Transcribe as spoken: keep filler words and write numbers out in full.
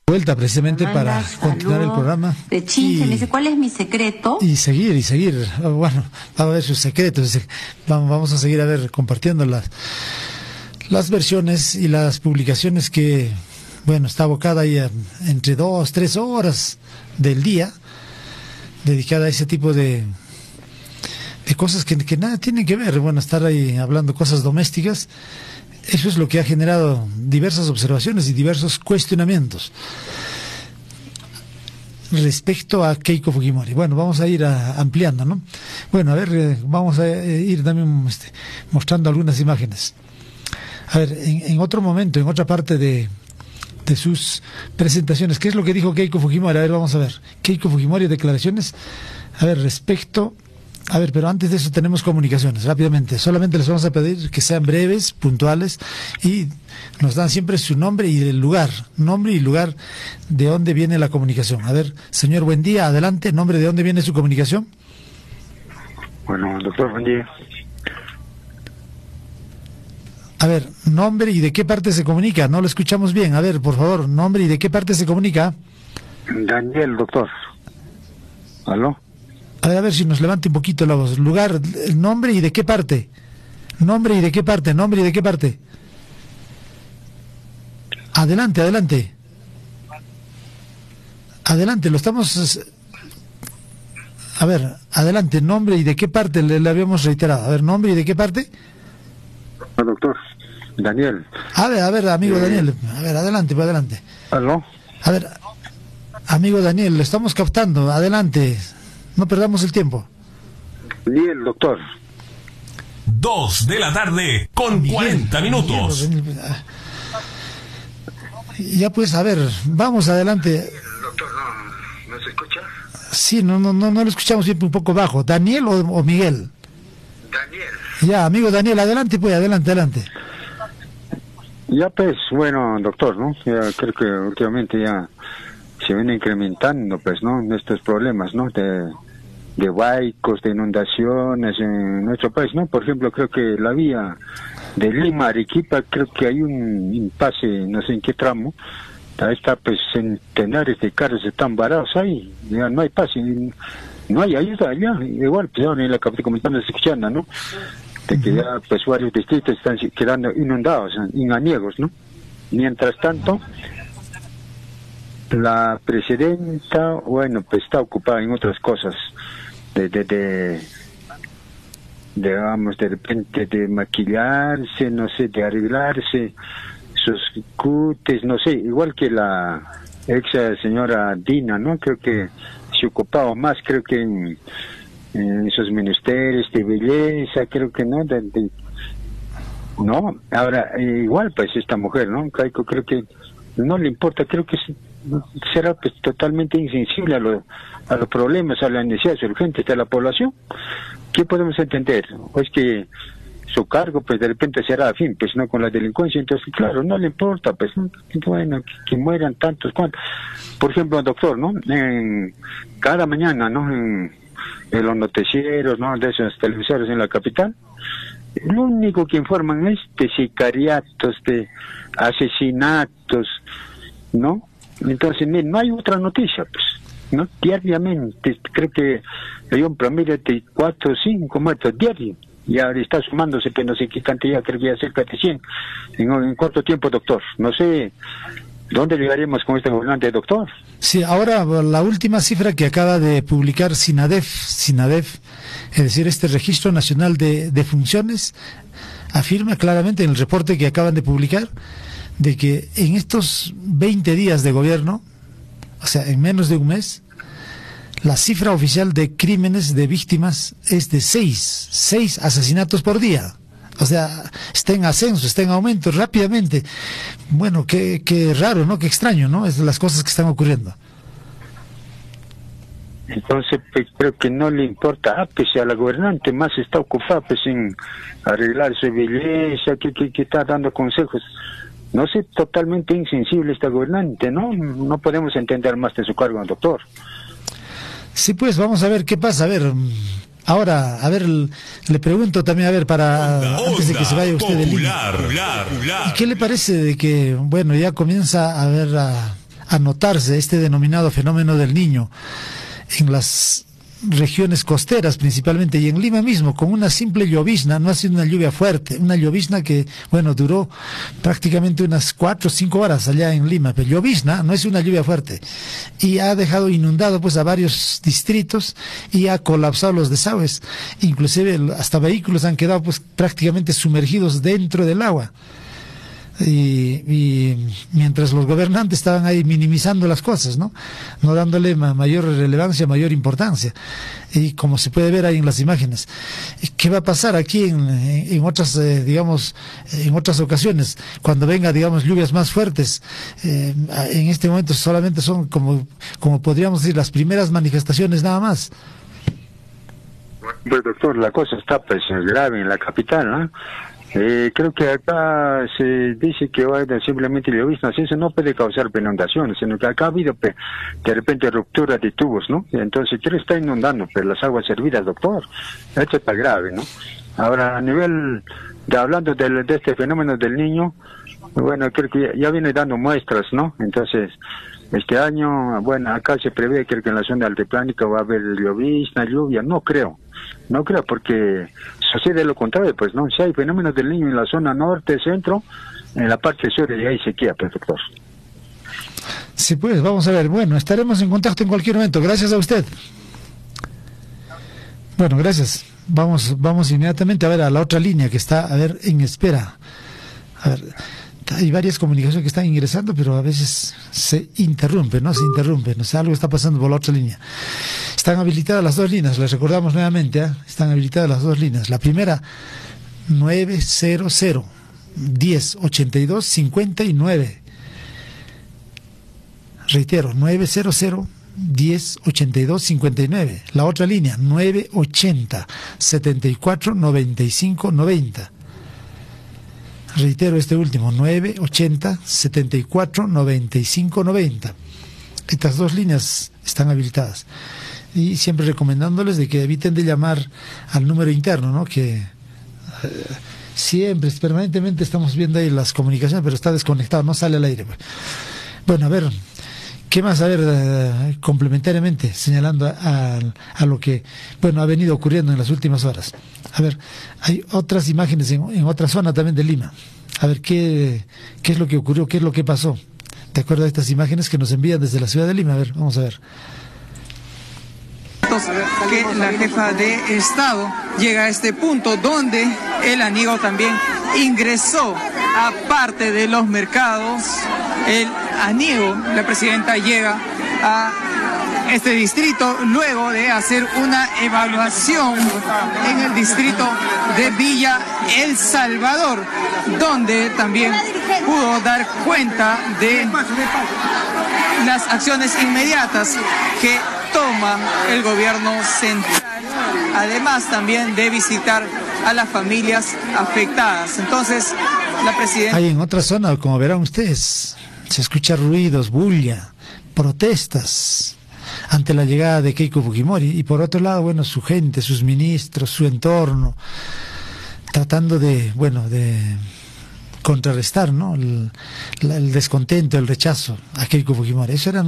Vuelta precisamente para continuar el programa. De Chinche, me dice, ¿cuál es mi secreto? Y seguir, y seguir. Bueno, vamos a ver sus secretos. Vamos, vamos a seguir a ver, compartiendo las, las versiones y las publicaciones que, bueno, está abocada ahí a, entre dos, tres horas del día, dedicada a ese tipo de, de cosas que, que nada tienen que ver. Bueno, estar ahí hablando cosas domésticas. Eso es lo que ha generado diversas observaciones y diversos cuestionamientos respecto a Keiko Fujimori. Bueno, vamos a ir a, ampliando, ¿no? Bueno, a ver, eh, vamos a eh, ir también este, mostrando algunas imágenes. A ver, en, en otro momento, en otra parte de, de sus presentaciones, ¿qué es lo que dijo Keiko Fujimori? A ver, vamos a ver. Keiko Fujimori, declaraciones, a ver, respecto... A ver, pero antes de eso tenemos comunicaciones, rápidamente. Solamente les vamos a pedir que sean breves, puntuales, y nos dan siempre su nombre y el lugar, nombre y lugar de dónde viene la comunicación. A ver, señor, buen día, adelante, nombre de dónde viene su comunicación. Bueno, doctor, buen día. A ver, nombre y de qué parte se comunica, no lo escuchamos bien. A ver, por favor, nombre y de qué parte se comunica. Daniel, doctor. ¿Aló? A ver, a ver si nos levante un poquito la voz. Lugar, el nombre y de qué parte. Nombre y de qué parte, nombre y de qué parte. Adelante, adelante. Adelante, lo estamos... A ver, adelante, nombre y de qué parte le, le habíamos reiterado. A ver, nombre y de qué parte. No, doctor, Daniel. A ver, a ver, amigo eh... Daniel. A ver, adelante, pues adelante. ¿Aló? A ver, amigo Daniel, lo estamos captando. Adelante. No perdamos el tiempo. Daniel, doctor. Dos de la tarde con Miguel, cuarenta minutos. Miguel, ya pues, a ver, vamos adelante. Doctor, ¿no, ¿no se escucha? Sí, no, no, no, no lo escuchamos siempre un poco bajo. ¿Daniel o, o Miguel? Daniel. Ya, amigo Daniel, adelante pues, adelante, adelante. Ya pues, bueno, doctor, ¿no? Ya creo que últimamente ya se viene incrementando, pues, ¿no? Estos problemas, ¿no? De, de huaicos, de inundaciones en nuestro país, ¿no? Por ejemplo, creo que la vía de Lima a Arequipa, creo que hay un impasse, no sé en qué tramo, ahí está, pues, centenares de carros están varados ahí, ya no hay pase, no hay ayuda allá, igual, pues, ahora en la capital comunitaria se escuchando, ¿no? De que ya, pues, varios distritos están quedando inundados, inaniegos, ¿no? Mientras tanto, la presidenta, bueno, pues está ocupada en otras cosas, de, de, de, digamos, de repente de maquillarse, no sé, de arreglarse sus cutes, no sé, igual que la ex señora Dina, ¿no? Creo que se ocupaba más, creo que en, en esos ministerios de belleza, creo que no, de, de, no, ahora, igual pues esta mujer, ¿no? Keiko, creo que no le importa, creo que será pues totalmente insensible a, lo, a los problemas, a las necesidades urgentes de la población. ¿Qué podemos entender? Pues que su cargo pues de repente será afín, pues no con la delincuencia, entonces claro, no le importa, pues bueno, que, que mueran tantos cuantos. Por ejemplo, doctor, ¿no? En, cada mañana, ¿no? En, en los noticieros, ¿no? De esos televisores en la capital, lo único que informan es de sicariatos, de asesinatos, ¿no? Entonces, no hay otra noticia, pues, ¿no? Diariamente, creo que hay un promedio de cuatro o cinco muertos diarios, y ahora está sumándose, pero no sé qué cantidad, creo que ya cerca de cien. ¿En, en cuánto tiempo, doctor? No sé, ¿dónde llegaremos con este gobernante, doctor? Sí, ahora la última cifra que acaba de publicar SINADEF, SINADEF, es decir, este Registro Nacional de, de Funciones, afirma claramente en el reporte que acaban de publicar, de que en estos veinte días de gobierno, o sea, en menos de un mes, la cifra oficial de crímenes de víctimas es de seis, seis asesinatos por día. O sea, está en ascenso, está en aumento rápidamente. Bueno, qué, qué raro, ¿no? Qué extraño, ¿no? Es las cosas que están ocurriendo. Entonces, pues, creo que no le importa, ah, pues a la gobernante más está ocupada pues en arreglar su belleza, que, que, que está dando consejos. No sé, totalmente insensible esta gobernante, ¿no? No podemos entender más de su cargo, doctor. Sí, pues vamos a ver qué pasa. A ver, ahora, a ver, le pregunto también, a ver, para onda, antes de que se vaya usted de Lima. ¿Y qué le parece de que, bueno, ya comienza a ver a, a notarse este denominado fenómeno del Niño en las regiones costeras principalmente y en Lima mismo, con una simple llovizna, no ha sido una lluvia fuerte, una llovizna que, bueno, duró prácticamente unas cuatro o cinco horas allá en Lima, pero llovizna no es una lluvia fuerte, y ha dejado inundado pues a varios distritos y ha colapsado los desagües, inclusive hasta vehículos han quedado pues prácticamente sumergidos dentro del agua. Y, y mientras los gobernantes estaban ahí minimizando las cosas, ¿no? No dándole ma mayor relevancia, mayor importancia. Y como se puede ver ahí en las imágenes, ¿qué va a pasar aquí en, en, en otras, eh, digamos, en otras ocasiones? Cuando venga, digamos, lluvias más fuertes, eh, en este momento solamente son, como, como podríamos decir, las primeras manifestaciones nada más. Pues doctor, la cosa está pues grave en la capital, ¿no? Eh, creo que acá se dice que va a simplemente lloviznas, eso no puede causar inundaciones, sino que acá ha habido pe, de repente ruptura de tubos, ¿no? Entonces, ¿qué está inundando? Pues las aguas servidas, doctor. Esto está grave, ¿no? Ahora, a nivel de hablando del, de este fenómeno del Niño, bueno, creo que ya, ya viene dando muestras, ¿no? Entonces, este año, bueno, acá se prevé que en la zona altiplánica va a haber llovizna, lluvia, no creo. No creo, porque sucede lo contrario, pues, ¿no? Si hay fenómenos del Niño en la zona norte, centro, en la parte sur ya hay sequía, pues, doctor. Sí, pues, vamos a ver. Bueno, estaremos en contacto en cualquier momento. Gracias a usted. Bueno, gracias. Vamos, vamos inmediatamente a ver a la otra línea que está, a ver, en espera. A ver, hay varias comunicaciones que están ingresando, pero a veces se interrumpen, ¿no? Se interrumpen, o sea, algo está pasando por la otra línea. Están habilitadas las dos líneas, les recordamos nuevamente, ¿eh? Están habilitadas las dos líneas. La primera, nueve cero cero, diez, ochenta y dos, cincuenta y nueve. Reitero, nueve cero cero, diez, ochenta y dos, cincuenta y nueve. La otra línea, nueve ochenta, setenta y cuatro, noventa y cinco, noventa. Reitero este último, nueve ochenta, setenta y cuatro, noventa y cinco, noventa. Estas dos líneas están habilitadas. Y siempre recomendándoles de que eviten de llamar al número interno, ¿no? Que eh, siempre, permanentemente estamos viendo ahí las comunicaciones, pero está desconectado, no sale al aire. Bueno, a ver, ¿qué más? A ver, eh, complementariamente, señalando a, a, a lo que, bueno, ha venido ocurriendo en las últimas horas. A ver, hay otras imágenes en, en otra zona también de Lima. A ver, ¿qué, qué es lo que ocurrió? ¿Qué es lo que pasó? ¿Te acuerdas de estas imágenes que nos envían desde la ciudad de Lima? A ver, vamos a ver. Que la jefa de Estado llega a este punto donde el amigo también ingresó a parte de los mercados. El amigo, la presidenta llega a este distrito luego de hacer una evaluación en el distrito de Villa El Salvador, donde también pudo dar cuenta de las acciones inmediatas que toma el gobierno central, además también de visitar a las familias afectadas. Entonces, la presidenta... Hay en otra zona, como verán ustedes, se escucha ruidos, bulla, protestas ante la llegada de Keiko Fujimori, y por otro lado, bueno, su gente, sus ministros, su entorno, tratando de, bueno, de contrarrestar, ¿no? El, el descontento, el rechazo a Keiko Fujimori. Eso era